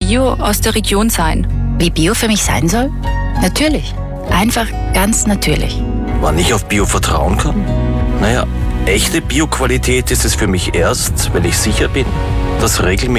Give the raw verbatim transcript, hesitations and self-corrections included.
Bio aus der Region sein. Wie Bio für mich sein soll? Natürlich. Einfach ganz natürlich. Wann ich auf Bio vertrauen kann? Naja, echte Bio-Qualität ist es für mich erst, wenn ich sicher bin, dass regelmäßig